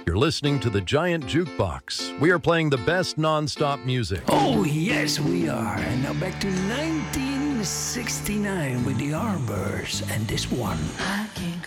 You're listening to the Giant Jukebox. We are playing the best non-stop music. Oh, yes, we are. And now back to 1969 with the Arbors and this one. I can't